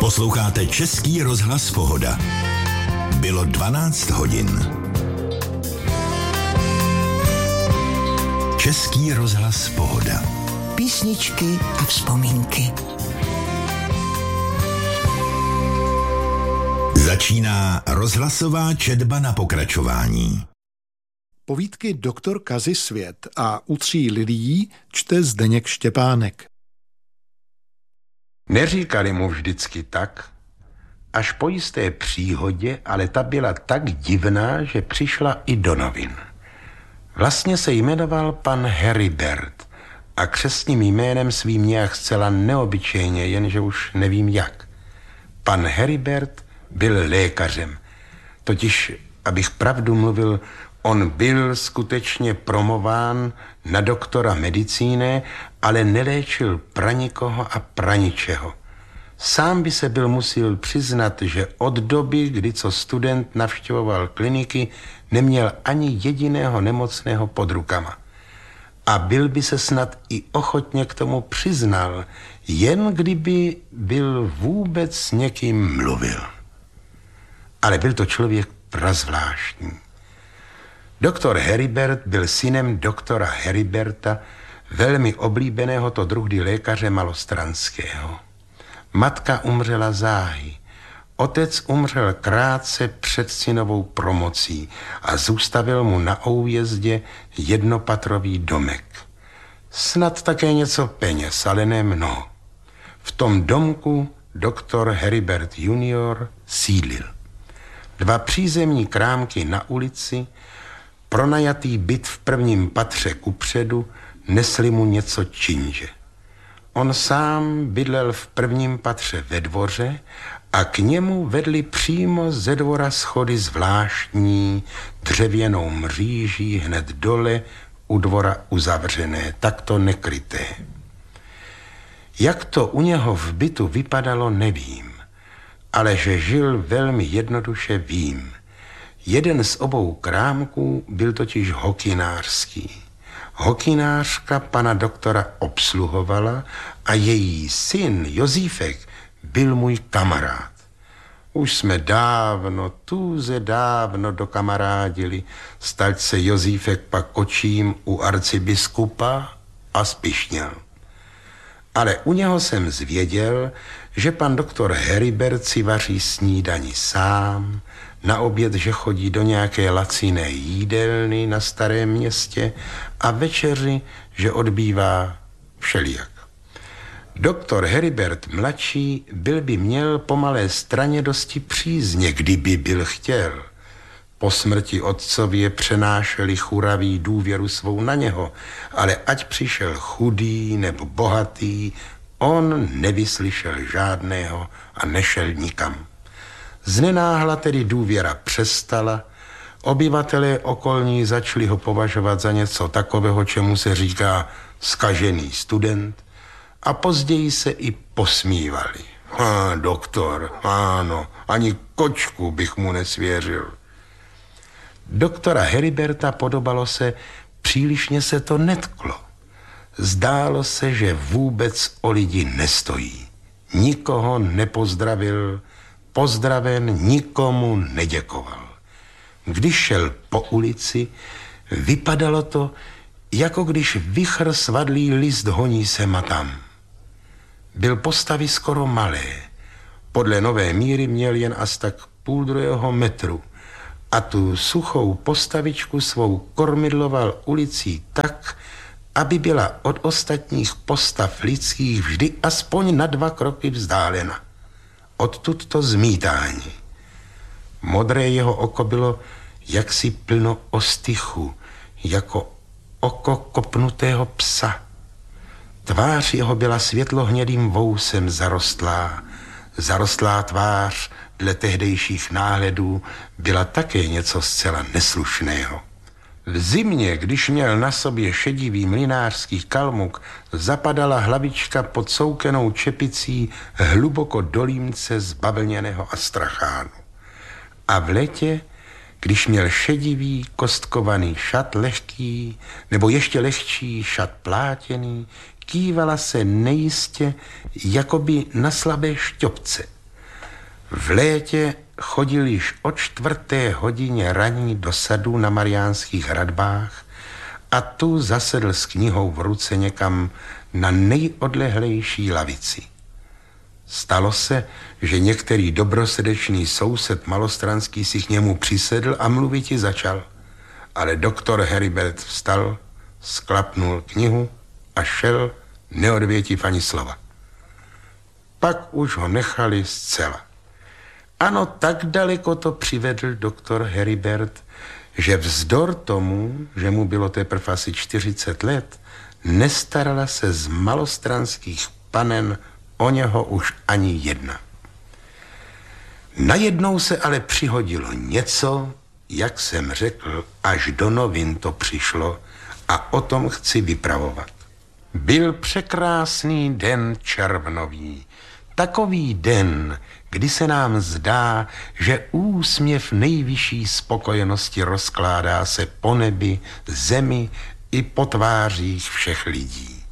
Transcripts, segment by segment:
Posloucháte Český rozhlas Pohoda. Bylo 12 hodin. Český rozhlas Pohoda. Písničky a vzpomínky. Začíná rozhlasová četba na pokračování. Povídky Doktor Kazy Svět a U 3 lilií čte Zdeněk Štěpánek. Neříkali mu vždycky tak, až po jisté příhodě, ale ta byla tak divná, že přišla i do novin. Vlastně se jmenoval pan Heribert a křestním jménem svým nějak zcela neobyčejně, jenže už nevím jak. Pan Heribert byl lékařem, totiž, abych pravdu mluvil, on byl skutečně promován na doktora medicíny, ale neléčil pranikoho a praničeho. Sám by se byl musil přiznat, že od doby, kdy co student navštěvoval kliniky, neměl ani jediného nemocného pod rukama. A byl by se snad i ochotně k tomu přiznal, jen kdyby byl vůbec s někým mluvil. Ale byl to člověk prazvláštní. Doktor Heribert byl synem doktora Heriberta, velmi oblíbeného to druhdy lékaře malostranského. Matka umřela záhy. Otec umřel krátce před synovou promocí a zůstavil mu na Oujezdě jednopatrový domek. Snad také něco peněz, ale ne mnoho. V tom domku doktor Heribert junior sídlil. 2 přízemní krámky na ulici, pronajatý byt v prvním patře kupředu, nesli mu něco činže. On sám bydlel v prvním patře ve dvoře a k němu vedli přímo ze dvora schody zvláštní, dřevěnou mříží hned dole u dvora uzavřené, takto nekryté. Jak to u něho v bytu vypadalo, nevím, ale že žil velmi jednoduše vím. Jeden z obou krámků byl totiž hokynářský. Hokynářka pana doktora obsluhovala a její syn Jozífek byl můj kamarád. Už jsme tuze dávno dokamarádili, stať se Jozífek pak kočím u arcibiskupa a spišněl. Ale u něho jsem zvěděl, že pan doktor Heribert si vaří snídani sám, na oběd, že chodí do nějaké laciné jídelny na Starém Městě a večeři, že odbývá všelijak. Doktor Heribert mladší by měl po malé straně dosti přízně, kdyby byl chtěl. Po smrti otcově přenášeli churaví důvěru svou na něho, ale ať přišel chudý nebo bohatý, on nevyslyšel žádného a nešel nikam. Znenáhla tedy důvěra přestala, obyvatelé okolní začali ho považovat za něco takového, čemu se říká zkažený student, a později se i posmívali. Doktor, ano, ani kočku bych mu nesvěřil. Doktora Heriberta podobalo se, přílišně se to netklo. Zdálo se, že vůbec o lidi nestojí. Nikoho nepozdravil, pozdraven nikomu neděkoval. Když šel po ulici, vypadalo to, jako když vichr svadlý list honí sem a tam. Byl postavy skoro malé. Podle nové míry měl jen asi tak 1,5 metru a tu suchou postavičku svou kormidloval ulicí tak, aby byla od ostatních postav lidských vždy aspoň na 2 kroky vzdálena. Odtud to zmítání. Modré jeho oko bylo jaksi plno ostychu, jako oko kopnutého psa. Tvář jeho byla světlohnědým vousem zarostlá tvář dle tehdejších náhledů byla také něco zcela neslušného. V zimě, když měl na sobě šedivý mlynářský kalmuk, zapadala hlavička pod soukenou čepicí hluboko do límce z bavlněného astrachánu. A v létě, když měl šedivý kostkovaný šat lehký, nebo ještě lehčí šat plátěný, kývala se nejistě, jakoby na slabé šťopce. V létě chodil již o 4:00 raní do sadu na Mariánských hradbách a tu zasedl s knihou v ruce někam na nejodlehlejší lavici. Stalo se, že některý dobrosrdečný soused malostranský si k němu přisedl a mluviti začal. Ale doktor Heribert vstal, sklapnul knihu a šel, neodvětiv ani slova. Pak už ho nechali zcela. Ano, tak daleko to přivedl doktor Heribert, že vzdor tomu, že mu bylo teprve asi 40 let, nestarala se z malostranských panen o něho už ani jedna. Najednou se ale přihodilo něco, jak jsem řekl, až do novin to přišlo a o tom chci vypravovat. Byl překrásný den červnový, takový den, kdy se nám zdá, že úsměv nejvyšší spokojenosti rozkládá se po nebi, zemi i po tvářích všech lidí.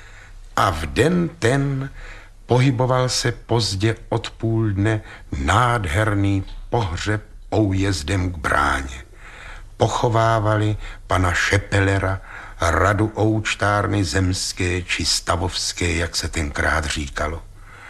A v den ten pohyboval se pozdě odpoledne nádherný pohřeb oujezdem k bráně. Pochovávali pana Šepelera, radu oučtárny zemské či stavovské, jak se tenkrát říkalo.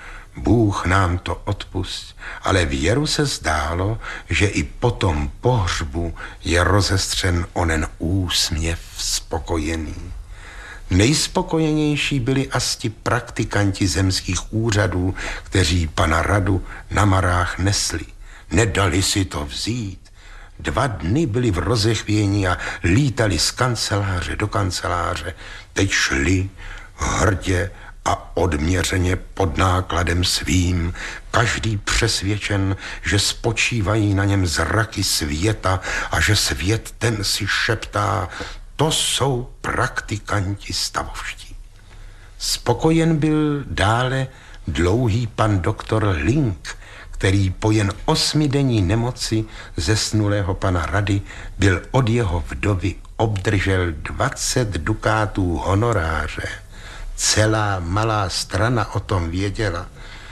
Bůh nám to odpusť, ale věru se zdálo, že i po tom pohřbu je rozestřen onen úsměv spokojený. Nejspokojenější byli asti praktikanti zemských úřadů, kteří pana radu na marách nesli. Nedali si to vzít. 2 dny byli v rozechvění a lítali z kanceláře do kanceláře. Teď šli hrdě a odměřeně pod nákladem svým, každý přesvědčen, že spočívají na něm zraky světa a že svět ten si šeptá: to jsou praktikanti stavovští. Spokojen byl dále dlouhý pan doktor Link, který po jen 8denní nemoci zesnulého pana rady byl od jeho vdovy obdržel 20 dukátů honoráře. Celá malá strana o tom věděla.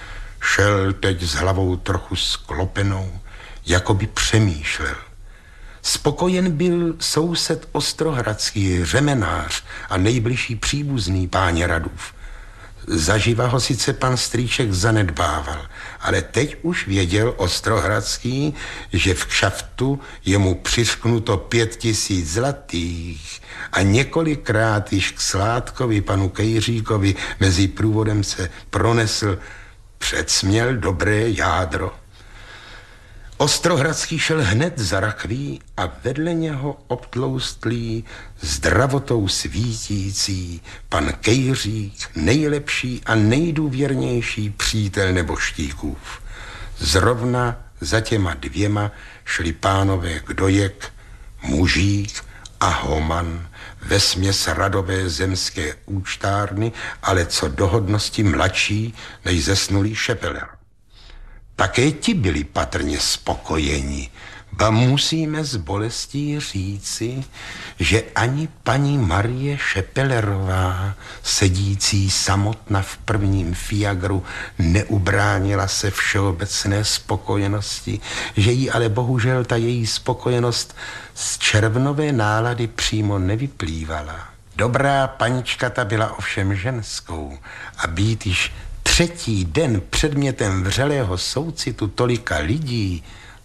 Šel teď s hlavou trochu sklopenou, jako by přemýšlel. Spokojen byl soused ostrohradský, řemenář a nejbližší příbuzný páně Radův. Zaživa ho sice pan strýček zanedbával, ale teď už věděl ostrohradský, že v kšaftu je mu přiřknuto 5000 zlatých a několikrát již k Sládkovi, panu Kejříkovi, mezi průvodem se pronesl: předsměl dobré jádro. Ostrohradský šel hned za rakví a vedle něho obtloustlý, zdravotou svítící pan Kejřík, nejlepší a nejdůvěrnější přítel neboštíkův. Zrovna za těma 2 šli pánové Kdojek, Mužík a Homan, vesměs radové zemské účtárny, ale co do hodnosti mladší než zesnulý Šepeler. Také ti byli patrně spokojeni, ba musíme s bolestí říci, že ani paní Marie Šepelerová, sedící samotna v prvním fiagru, neubránila se všeobecné spokojenosti, že jí ale bohužel ta její spokojenost z červnové nálady přímo nevyplývala. Dobrá panička ta byla ovšem ženskou a být již 3. den předmětem vřelého soucitu tolika lidí,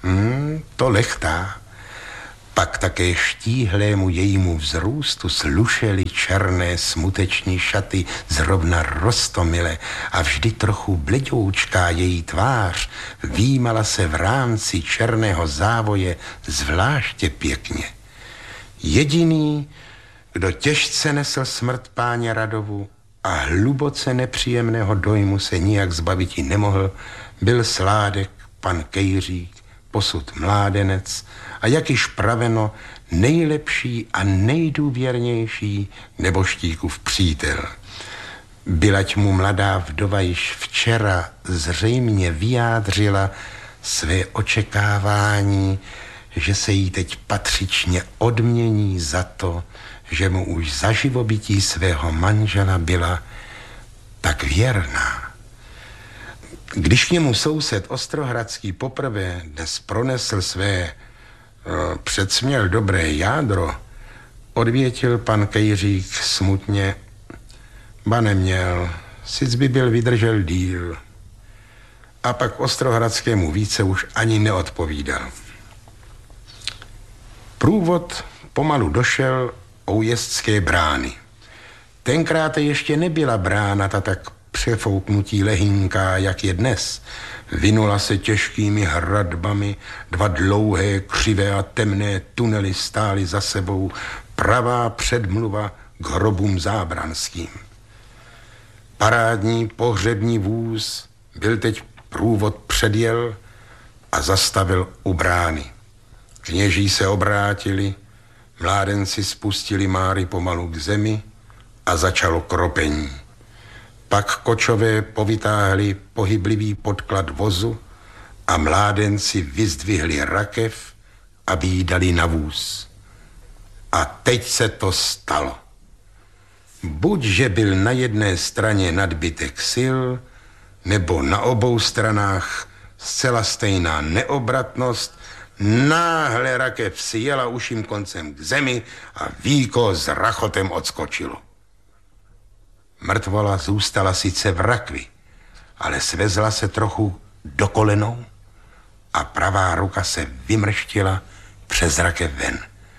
to lechtá. Pak také štíhlému jejímu vzrůstu slušely černé smuteční šaty zrovna roztomile a vždy trochu bledoučká její tvář výjímala se v rámci černého závoje zvláště pěkně. Jediný, kdo těžce nesl smrt páně Radovu a hluboce nepříjemného dojmu se nijak zbaviti nemohl, byl Sládek, pan Kejřík, posud mládenec a jak již praveno, nejlepší a nejdůvěrnější neboštíkův přítel. Bylať mu mladá vdova již včera zřejmě vyjádřila své očekávání, že se jí teď patřičně odmění za to, že mu už za živobytí svého manžela byla tak věrná. Když k němu soused Ostrohradský poprvé dnes pronesl své předsměl dobré jádro, odvětil pan Kejřík smutně: ba neměl, sic by byl vydržel díl. A pak Ostrohradskému více už ani neodpovídal. Průvod pomalu došel u Újezdské brány. Tenkrát ještě nebyla brána ta tak přefouknutí lehínká, jak je dnes. Vinula se těžkými hradbami, 2 dlouhé, křivé a temné tunely stály za sebou, pravá předmluva k hrobům zábranským. Parádní pohřební vůz byl teď průvod předjel a zastavil u brány. Kněží se obrátili, mládenci spustili Máry pomalu k zemi a začalo kropení. Pak kočové povytáhli pohyblivý podklad vozu a mládenci vyzdvihli rakev, aby jí dali na vůz. A teď se to stalo. Buď, že byl na jedné straně nadbytek sil, nebo na obou stranách zcela stejná neobratnost, náhle rakev si jela uším koncem k zemi a víko s rachotem odskočilo. Mrtvola zůstala sice v rakvi, ale svezla se trochu do kolenou a pravá ruka se vymrštila přes rakev ven.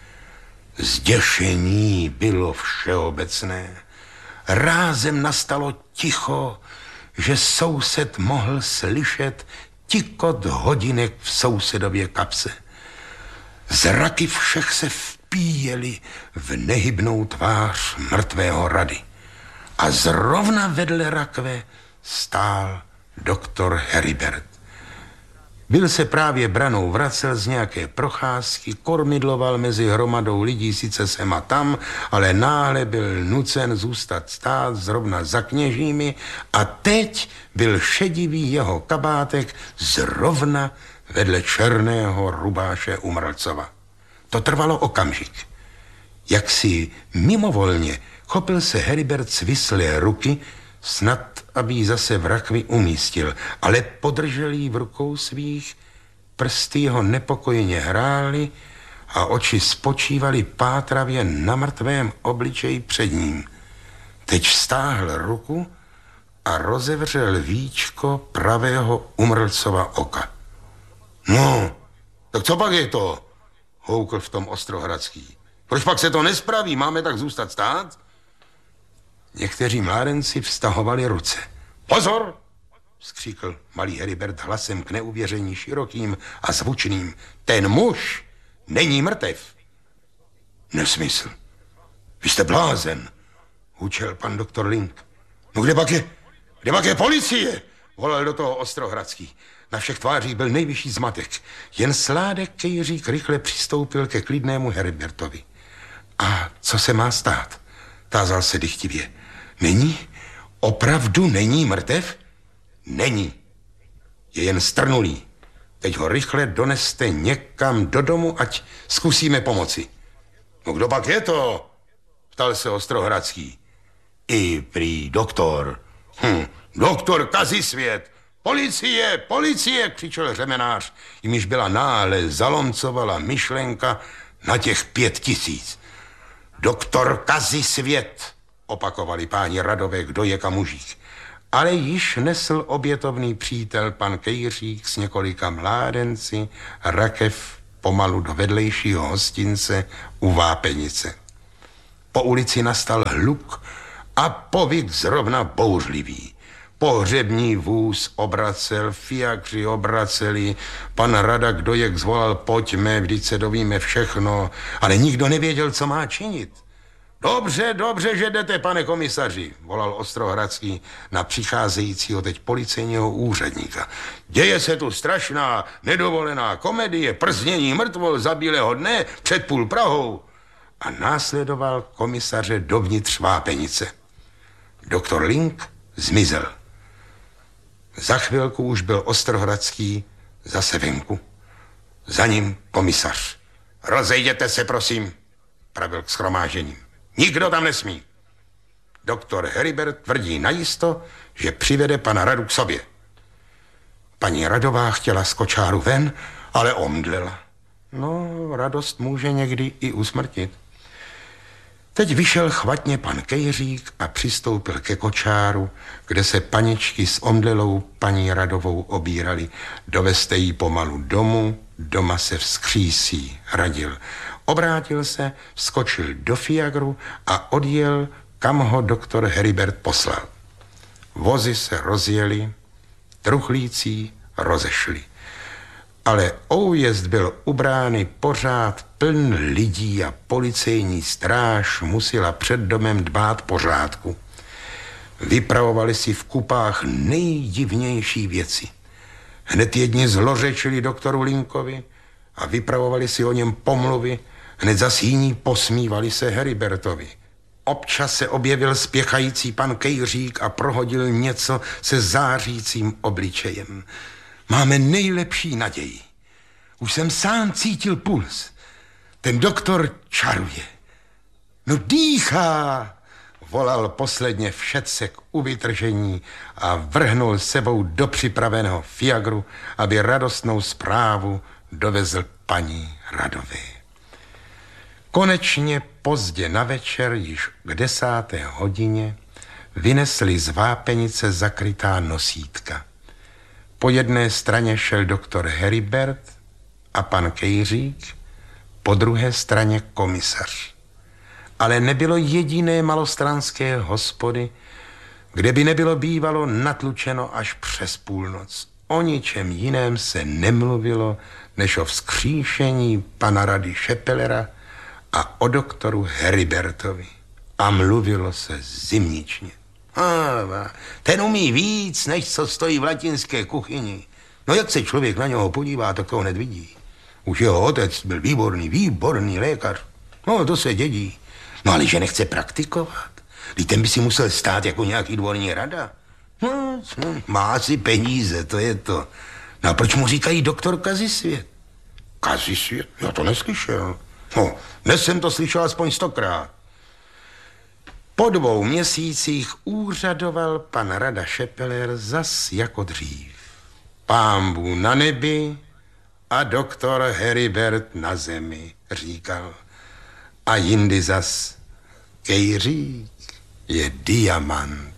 Zděšení bylo všeobecné. Rázem nastalo ticho, že soused mohl slyšet tikot hodinek v sousedově kapse. Zraky všech se vpíjely v nehybnou tvář mrtvého Rady. A zrovna vedle rakve stál doktor Heribert. Byl se právě branou vracel z nějaké procházky, kormidloval mezi hromadou lidí sice sem a tam, ale náhle byl nucen zůstat stát zrovna za kněžími a teď byl šedivý jeho kabátek zrovna vedle černého rubáše Umrlcova. To trvalo okamžik. Jak si mimovolně chopil se Heribert svislé ruky, snad aby ji zase v rakvi umístil, ale podržel jí v rukou svých, prsty jeho nepokojně hrály a oči spočívaly pátravě na mrtvém obličeji před ním. Teď stáhl ruku a rozevřel víčko pravého Umrlcova oka. No, tak co pak je to? Houkl v tom Ostrohradský. Proč pak se to nespraví? Máme tak zůstat stát? Někteří mládenci vztahovali ruce. Pozor! Vzkříkl malý Heribert hlasem k neuvěření širokým a zvučným. Ten muž není mrtev. Nesmysl. Vy jste blázen, hučel pan doktor Link. No kde pak je policie? Volal do toho Ostrohradský. Na všech tvářích byl nejvyšší zmatek. Jen Sládek Kejřík rychle přistoupil ke klidnému Heribertovi. A co se má stát? Tázal se dychtivě. Není? Opravdu není mrtev? Není. Je jen strnulý. Teď ho rychle doneste někam do domu, ať zkusíme pomoci. No kdo pak je to? Ptal se Ostrohradský. I prý doktor. Doktor Kazisvět. Policie, křičel řemenář, jimž byla náhle zalomcovala myšlenka na těch 5000. Doktor Kazisvět, opakovali páni Radové, kdo je kamužík. Ale již nesl obětovný přítel pan Kejřík s několika mládenci rakev pomalu do vedlejšího hostince u Vápenice. Po ulici nastal hluk a povyk zrovna bouřlivý. Pohřební vůz obracel, fiakři obraceli, pan Rada Kdojek zvolal pojďme, vždyť se dovíme všechno, ale nikdo nevěděl, co má činit. Dobře, že jdete, pane komisaři, volal Ostrohradský na přicházejícího teď policejního úředníka. Děje se tu strašná, nedovolená komedie, prznění mrtvol za bílého dne před půl Prahou. A následoval komisaře dovnitř Vápenice. Doktor Link zmizel. Za chvilku už byl Ostrohradský zase venku. Za ním komisař. Rozejděte se, prosím, pravil k shromážením. Nikdo tam nesmí. Doktor Heribert tvrdí najisto, že přivede pana Radu k sobě. Paní Radová chtěla z kočáru ven, ale omdlela. No, radost může někdy i usmrtit. Teď vyšel chvatně pan Kejřík a přistoupil ke kočáru, kde se paničky s omdlelou paní Radovou obírali. Dovezte jí pomalu domů, doma se vzkřísí, radil. Obrátil se, vskočil do fiagru a odjel, kam ho doktor Heribert poslal. Vozy se rozjeli, truchlící rozešli. Ale újezd byl u brány pořád pln lidí a policejní stráž musela před domem dbát pořádku. Vypravovali si v kupách nejdivnější věci. Hned jedni zlořečili doktoru Linkovi a vypravovali si o něm pomluvy, hned zas jiní posmívali se Heribertovi. Občas se objevil spěchající pan Kejřík a prohodil něco se zářícím obličejem. Máme nejlepší naději. Už jsem sám cítil puls. Ten doktor čaruje. No dýchá, volal posledně všetsek u vytržení a vrhnul sebou do připraveného fiagru, aby radostnou zprávu dovezl paní Radové. Konečně pozdě na večer, již k 10. hodině, vynesli z vápenice zakrytá nosítka. Po jedné straně šel doktor Heribert a pan Kejřík, po druhé straně komisař. Ale nebylo jediné malostranské hospody, kde by nebylo bývalo natlučeno až přes půlnoc. O ničem jiném se nemluvilo, než o vzkříšení pana rady Šepelera a o doktoru Heribertovi. A mluvilo se zimničně. Ten umí víc, než co stojí v latinské kuchyni. No jak se člověk na něho podívá, tak to hned vidí. Už jeho otec byl výborný lékař. No to se dědí. No ale že nechce praktikovat. Teď ten by si musel stát jako nějaký dvorní rada. No, má si peníze, to je to. No a proč mu říkají doktor Kazisvět? Kazisvět? Já to neslyšel. No, dnes jsem to slyšel aspoň 100krát. Po 2 měsících úřadoval pan rada Šepeler zas jako dřív. Pánbů na nebi a doktor Heribert na zemi, říkal. A jindy zas Kejřík je diamant.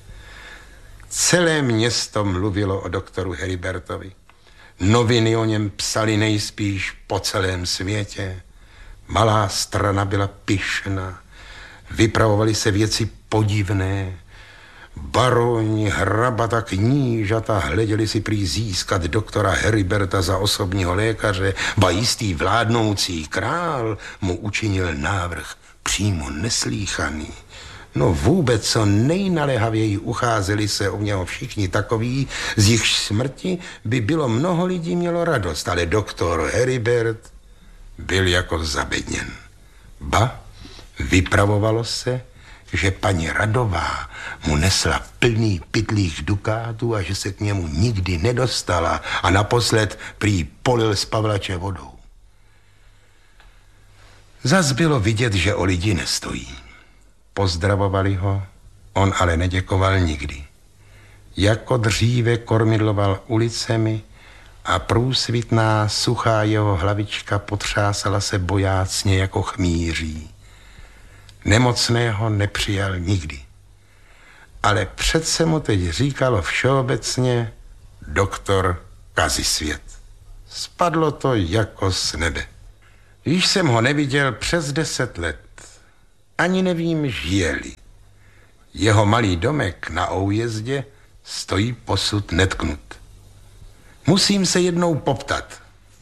Celé město mluvilo o doktoru Heribertovi. Noviny o něm psali nejspíš po celém světě. Malá strana byla pyšná. Vypravovaly se věci podivné. Baroni, hrabata, knížata hleděli si prý získat doktora Heriberta za osobního lékaře, ba jistý vládnoucí král mu učinil návrh přímo neslýchaný. No vůbec co nejnaléhavěji ucházeli se o něho všichni takoví, z jichž smrti by bylo mnoho lidí mělo radost, ale doktor Heribert byl jako zabedněn. Ba, vypravovalo se, že paní Radová mu nesla plný pytlích dukátů a že se k němu nikdy nedostala a naposled prý polil z pavlače vodou. Zas bylo vidět, že o lidi nestojí. Pozdravovali ho, on ale neděkoval nikdy. Jako dříve kormidloval ulicemi a průsvitná, suchá jeho hlavička potřásala se bojácně jako chmýří. Nemocného nepřijal nikdy. Ale přece mu teď říkalo všeobecně doktor Kazisvět. Spadlo to jako z nebe. Již jsem ho neviděl přes 10 let. Ani nevím, žije-li. Jeho malý domek na Oujezdě stojí posud netknut. Musím se jednou poptat.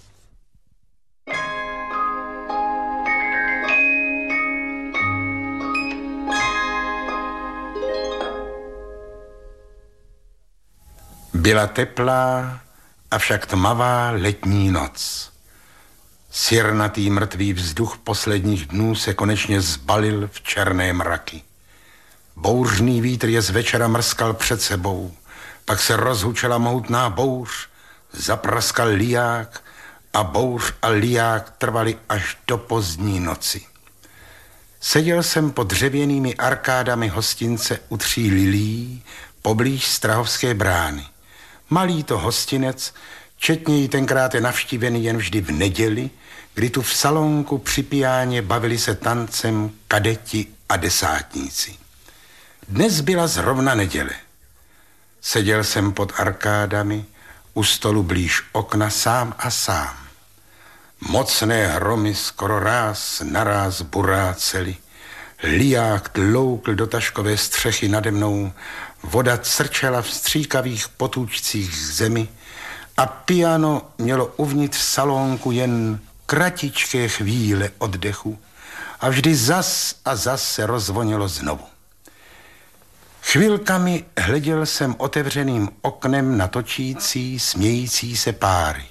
Byla teplá, avšak tmavá letní noc. Sirnatý mrtvý vzduch posledních dnů se konečně zbalil v černé mraky. Bouřný vítr je z večera mrskal před sebou, pak se rozhučela mohutná bouř, zapraskal liják a bouř a liják trvali až do pozdní noci. Seděl jsem pod dřevěnými arkádami hostince u 3 lilí poblíž Strahovské brány. Malý to hostinec, četně jí tenkrát je navštívený jen vždy v neděli, kdy tu v salonku při pijáně bavili se tancem kadeti a desátníci. Dnes byla zrovna neděle. Seděl jsem pod arkádami, u stolu blíž okna sám a sám. Mocné hromy skoro ráz naráz burácely. Liják tloukl do taškové střechy nade mnou, voda crčela v stříkavých potůčcích zemi a piano mělo uvnitř salonku jen kratičké chvíle oddechu a vždy zas a zas se rozvonilo znovu. Chvilkami hleděl jsem otevřeným oknem na točící, smějící se páry.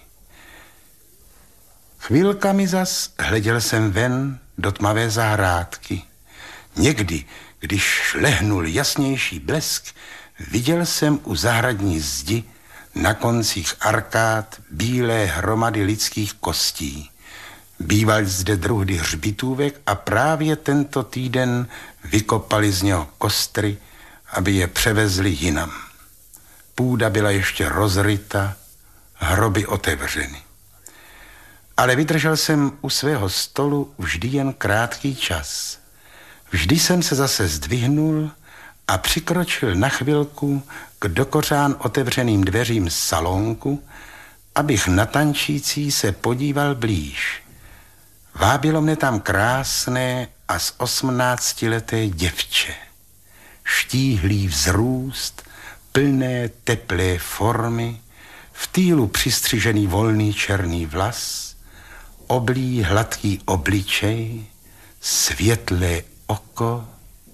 Chvilkami zas hleděl jsem ven do tmavé zahrádky. Někdy, když šlehnul jasnější blesk, viděl jsem u zahradní zdi na koncích arkád bílé hromady lidských kostí. Býval zde druhdy hřbitůvek a právě tento týden vykopali z něho kostry, aby je převezli jinam. Půda byla ještě rozryta, hroby otevřeny. Ale vydržel jsem u svého stolu vždy jen krátký čas. Vždy jsem se zase zdvihnul a přikročil na chvilku k dokořán otevřeným dveřím salonku, abych na tančící se podíval blíž. Vábilo mne tam krásné a z 18leté děvče. Štíhlý vzrůst, plné teplé formy, v týlu přistřižený volný černý vlas, oblý hladký obličej, světlé oko,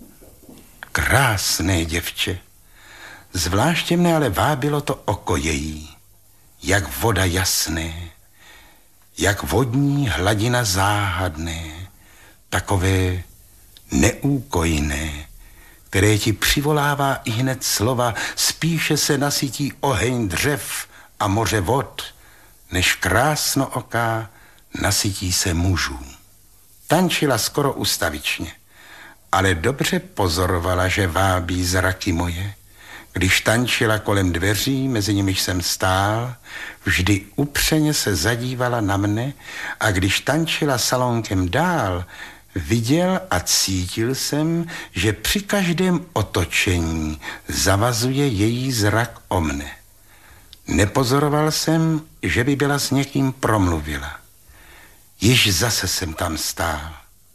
krásné děvče. Zvláště mne ale vábilo to oko její, jak voda jasné, jak vodní hladina záhadné, takové neúkojné, které ti přivolává i hned slova, spíše se nasytí oheň dřev a moře vod, než krásnooká nasytí se mužů. Tančila skoro ustavičně, ale dobře pozorovala, že vábí zraky moje. Když tančila kolem dveří, mezi nimiž jsem stál, vždy upřeně se zadívala na mne a když tančila salonkem dál, viděl a cítil jsem, že při každém otočení zavazuje její zrak o mne. Nepozoroval jsem, že by byla s někým promluvila. Již zase jsem tam stál.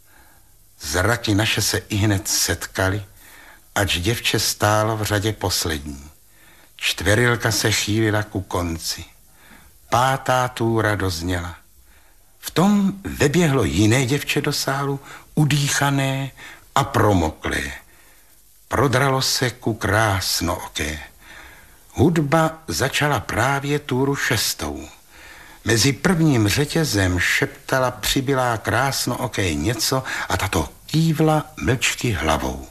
Zraky naše se ihned setkaly, ač děvče stálo v řadě poslední. Čtverilka se chýlila ku konci. 5. túra dozněla. V tom veběhlo jiné děvče do sálu, udýchané a promoklé. Prodralo se ku krásnooké. Hudba začala právě túru 6. Mezi prvním řetězem šeptala přibylá krásnooké něco a tato kývla mlčky hlavou.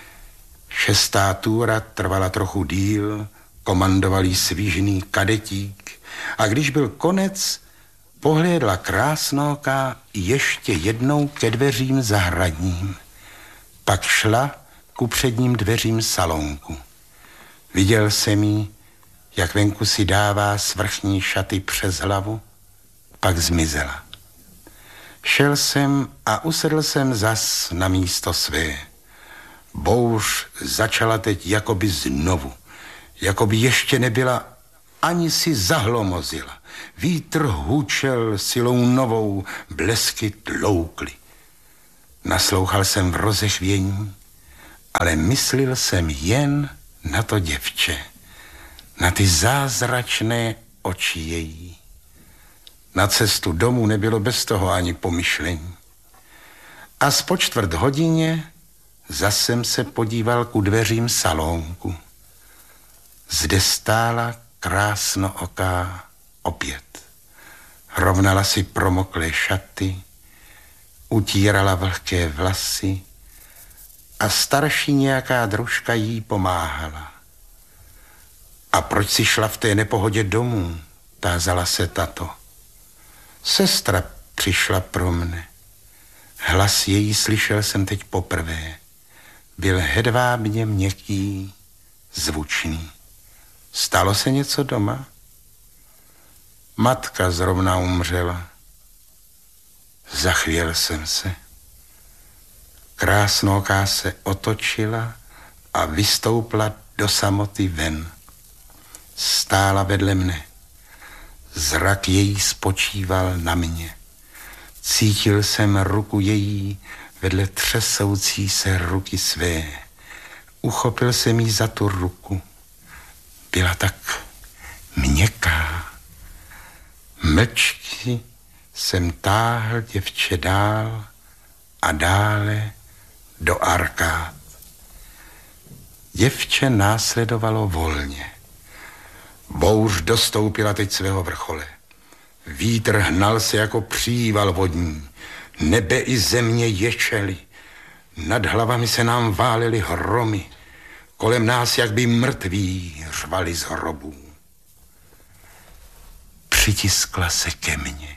6. túra trvala trochu díl, komandoval jí svížný kadetík a když byl konec, pohlédla krásnooká ještě jednou ke dveřím zahradním. Pak šla ku předním dveřím salonku. Viděl jsem jí, jak venku si dává svrchní šaty přes hlavu, pak zmizela. Šel jsem a usedl jsem zas na místo své. Bouř začala teď jakoby znovu, jakoby ještě nebyla, ani si zahlomozila. Vítr hučel silou novou, blesky tloukly. Naslouchal jsem v rozechvění, ale myslil jsem jen na to děvče, na ty zázračné oči její. Na cestu domů nebylo bez toho ani pomyšlení. A po 4:15 zas jsem se podíval ku dveřím salonku. Zde stála krásnooká opět. Rovnala si promoklé šaty, utírala vlhké vlasy a starší nějaká družka jí pomáhala. A proč si šla v té nepohodě domů? Tázala se tato. Sestra přišla pro mne. Hlas její slyšel jsem teď poprvé. Byl hedvábně měkký, zvučný. Stalo se něco doma? Matka zrovna umřela. Zachvěl jsem se. Krásnoká se otočila a vystoupla do samoty ven. Stála vedle mne. Zrak její spočíval na mě. Cítil jsem ruku její vedle třesoucí se ruky své. Uchopil jsem jí za tu ruku. Byla tak měkká. Mlčky jsem táhl děvče dál a dále do arkád. Děvče následovalo volně. Bouř dostoupila teď svého vrchole. Vítr hnal se jako příval vodní. Nebe i země ječely. Nad hlavami se nám válely hromy. Kolem nás, jak by mrtví, řvali z hrobů. Přitiskla se ke mně.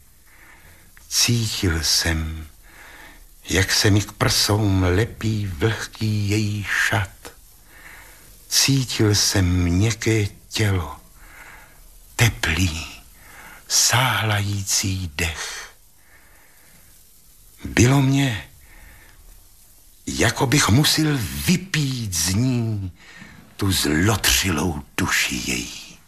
Cítil jsem, jak se mi k prsům lepí vlhký její šat. Cítil jsem měkké tělo, teplý, sáhlající dech. Bylo mně, jako bych musel vypít z ní tu zlotřilou duši její.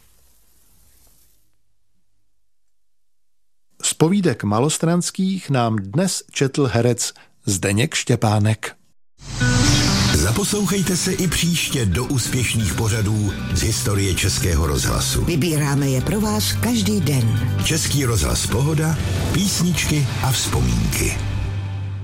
Z povídek malostranských nám dnes četl herec Zdeněk Štěpánek. Zaposlouchejte se i příště do úspěšných pořadů z historie Českého rozhlasu. Vybíráme je pro vás každý den. Český rozhlas Pohoda, písničky a vzpomínky.